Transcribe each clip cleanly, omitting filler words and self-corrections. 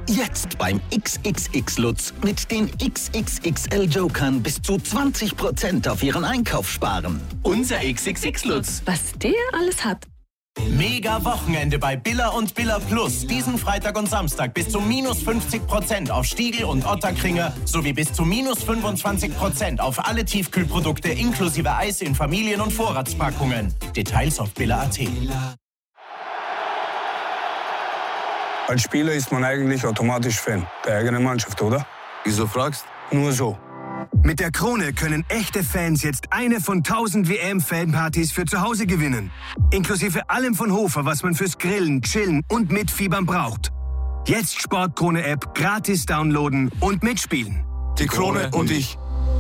Jetzt beim XXX Lutz mit den XXXL Jokern bis zu 20% auf Ihren Einkauf sparen. Unser XXX Lutz. Was der alles hat. Mega Wochenende bei Billa und Billa Plus. Diesen Freitag und Samstag bis zu minus 50% auf Stiegl und Otterkringer sowie bis zu minus 25% auf alle Tiefkühlprodukte inklusive Eis in Familien- und Vorratspackungen. Details auf billa.at. Als Spieler ist man eigentlich automatisch Fan der eigenen Mannschaft, oder? Wieso fragst? Nur so. Mit der Krone können echte Fans jetzt eine von 1000 WM-Fanpartys für zu Hause gewinnen. Inklusive allem von Hofer, was man fürs Grillen, Chillen und Mitfiebern braucht. Jetzt Sportkrone-App gratis downloaden und mitspielen. Die Krone und ich.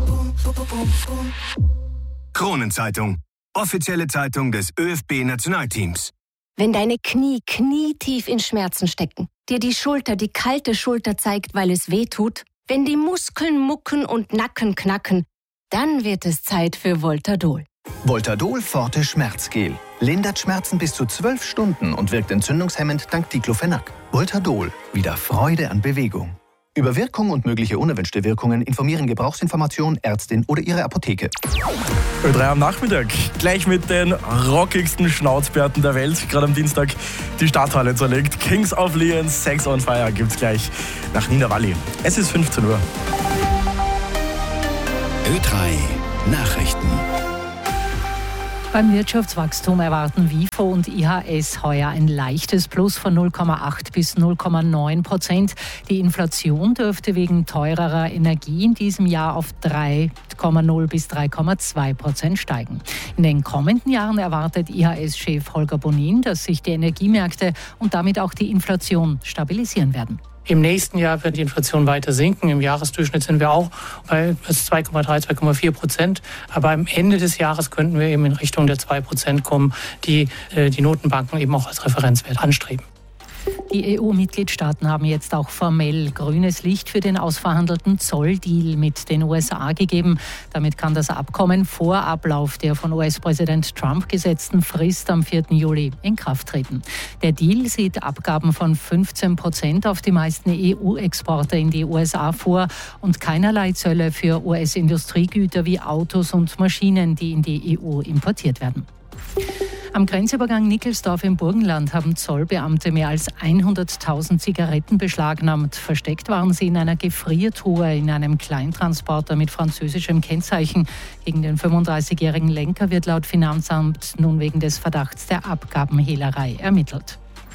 Kronenzeitung. Offizielle Zeitung des ÖFB-Nationalteams. Wenn deine Knie knietief in Schmerzen stecken, dir die Schulter die kalte Schulter zeigt, weil es weh tut, wenn die Muskeln mucken und Nacken knacken, dann wird es Zeit für Voltadol. Voltadol Forte Schmerzgel. Lindert Schmerzen bis zu 12 Stunden und wirkt entzündungshemmend dank Diclofenac. Voltadol. Wieder Freude an Bewegung. Über Wirkung und mögliche unerwünschte Wirkungen informieren Gebrauchsinformation, Ärztin oder Ihre Apotheke. Ö3 am Nachmittag. Gleich mit den rockigsten Schnauzbärten der Welt. Gerade am Dienstag die Stadthalle zerlegt. Kings of Leon, Sex on Fire gibt's gleich nach Nina Walli. Es ist 15 Uhr. Ö3 Nachrichten. Beim Wirtschaftswachstum erwarten WIFO und IHS heuer ein leichtes Plus von 0,8 bis 0,9%. Die Inflation dürfte wegen teurerer Energie in diesem Jahr auf 3,0 bis 3,2% steigen. In den kommenden Jahren erwartet IHS-Chef Holger Bonin, dass sich die Energiemärkte und damit auch die Inflation stabilisieren werden. Im nächsten Jahr wird die Inflation weiter sinken. Im Jahresdurchschnitt sind wir auch bei 2,3, 2,4%. Aber am Ende des Jahres könnten wir eben in Richtung der 2% kommen, die die Notenbanken eben auch als Referenzwert anstreben. Die EU-Mitgliedstaaten haben jetzt auch formell grünes Licht für den ausverhandelten Zolldeal mit den USA gegeben. Damit kann das Abkommen vor Ablauf der von US-Präsident Trump gesetzten Frist am 4. Juli in Kraft treten. Der Deal sieht Abgaben von 15% auf die meisten EU-Exporte in die USA vor und keinerlei Zölle für US-Industriegüter wie Autos und Maschinen, die in die EU importiert werden. Am Grenzübergang Nickelsdorf im Burgenland haben Zollbeamte mehr als 100.000 Zigaretten beschlagnahmt. Versteckt waren sie in einer Gefriertruhe in einem Kleintransporter mit französischem Kennzeichen. Gegen den 35-jährigen Lenker wird laut Finanzamt nun wegen des Verdachts der Abgabenhehlerei ermittelt.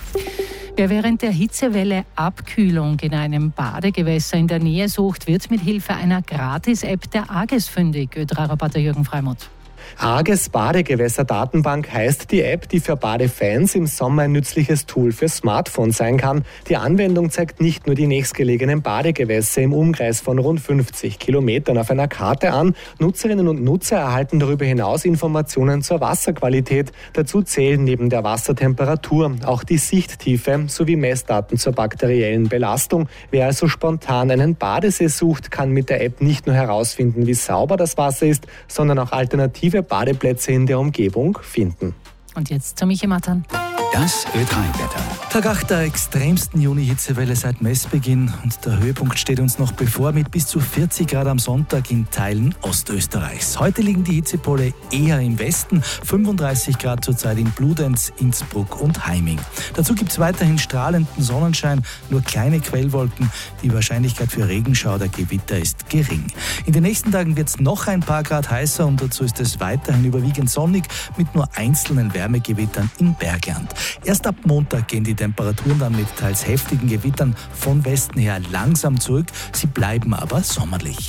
Wer während der Hitzewelle Abkühlung in einem Badegewässer in der Nähe sucht, wird mit Hilfe einer Gratis-App der AGES fündig. Ö3-Reporter Jürgen Freimuth. AGES Badegewässer-Datenbank heißt die App, die für Badefans im Sommer ein nützliches Tool für Smartphones sein kann. Die Anwendung zeigt nicht nur die nächstgelegenen Badegewässer im Umkreis von rund 50 Kilometern auf einer Karte an. Nutzerinnen und Nutzer erhalten darüber hinaus Informationen zur Wasserqualität. Dazu zählen neben der Wassertemperatur auch die Sichttiefe sowie Messdaten zur bakteriellen Belastung. Wer also spontan einen Badesee sucht, kann mit der App nicht nur herausfinden, wie sauber das Wasser ist, sondern auch alternative Badeplätze in der Umgebung finden. Und jetzt zu Michi Matan. Das Ö3-Wetter. Tag 8 der extremsten Juni-Hitzewelle seit Messbeginn und der Höhepunkt steht uns noch bevor mit bis zu 40 Grad am Sonntag in Teilen Ostösterreichs. Heute liegen die Hitzepole eher im Westen, 35 Grad zurzeit in Bludenz, Innsbruck und Heiming. Dazu gibt es weiterhin strahlenden Sonnenschein, nur kleine Quellwolken. Die Wahrscheinlichkeit für Regenschauer oder Gewitter ist gering. In den nächsten Tagen wird es noch ein paar Grad heißer und dazu ist es weiterhin überwiegend sonnig mit nur einzelnen Wärmegewittern im Bergland. Erst ab Montag gehen die Temperaturen dann mit teils heftigen Gewittern von Westen her langsam zurück. Sie bleiben aber sommerlich.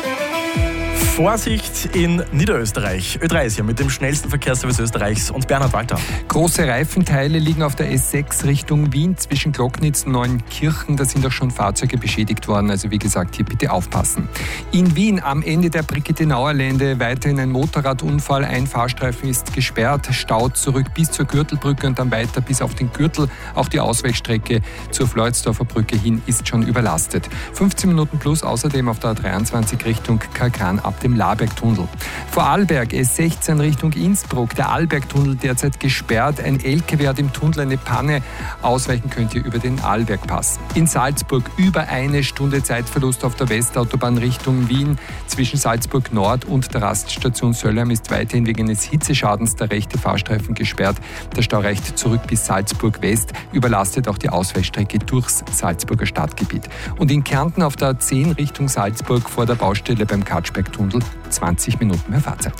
Vorsicht in Niederösterreich. Ö3 ist hier mit dem schnellsten Verkehrsservice Österreichs und Bernhard Walter. Große Reifenteile liegen auf der S6 Richtung Wien zwischen Glocknitz und Neunkirchen. Da sind auch schon Fahrzeuge beschädigt worden. Also wie gesagt, hier bitte aufpassen. In Wien am Ende der Brigitte-Nauer-Lände weiterhin ein Motorradunfall. Ein Fahrstreifen ist gesperrt, staut zurück bis zur Gürtelbrücke und dann weiter bis auf den Gürtel. Auch die Ausweichstrecke zur Floridsdorfer Brücke hin ist schon überlastet. 15 Minuten plus außerdem auf der A23 Richtung Kalkan ab dem dem Labergtunnel. Vorarlberg S16 Richtung Innsbruck, der Arlbergtunnel derzeit gesperrt. Ein LKW hat im Tunnel eine Panne. Ausweichen könnt ihr über den Arlbergpass. In Salzburg über 1 Stunde Zeitverlust auf der Westautobahn Richtung Wien. Zwischen Salzburg Nord und der Raststation Söllheim ist weiterhin wegen eines Hitzeschadens der rechte Fahrstreifen gesperrt. Der Stau reicht zurück bis Salzburg West, überlastet auch die Ausweichstrecke durchs Salzburger Stadtgebiet. Und in Kärnten auf der A10 Richtung Salzburg vor der Baustelle beim Katschbergtunnel 20 Minuten mehr Fahrzeit.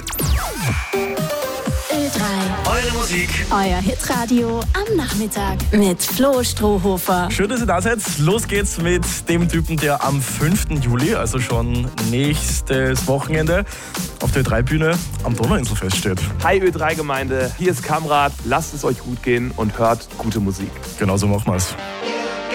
Eure Musik, euer Hitradio am Nachmittag mit Flo Strohhofer. Schön, dass ihr da seid. Los geht's mit dem Typen, der am 5. Juli, also schon nächstes Wochenende, auf der Ö3-Bühne am Donauinselfest steht. Hi Ö3-Gemeinde, hier ist Kamrat. Lasst es euch gut gehen und hört gute Musik. Genau so machen wir's.